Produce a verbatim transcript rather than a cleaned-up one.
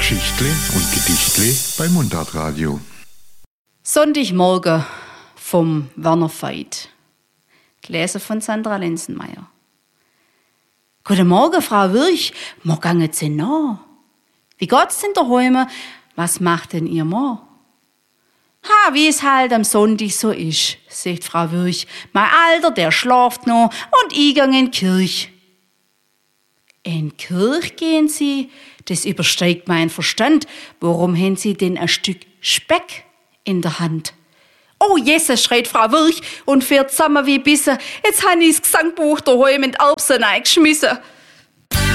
Geschichtle und Gedichtle bei Mundartradio. Sonntagmorgen vom Werner Veit. Gelesen von Sandra Lenzenmeier. Guten Morgen, Frau Wirch. Mo gange Sie nach? Wie geht's denn daheim? Was macht denn Ihr Mann? Ha, wie es halt am Sonntag so ist, sagt Frau Wirch. Mein Alter, der schlaft noch und ich gang in die Kirche. In die Kirche gehen Sie? Das übersteigt mein Verstand. Warum haben Sie denn ein Stück Speck in der Hand? Oh, Jesus, schreit Frau Wirch und fährt zusammen wie Bisse. Jetzt habe ich das Gesangbuch daheim in die Erbsen eingeschmissen.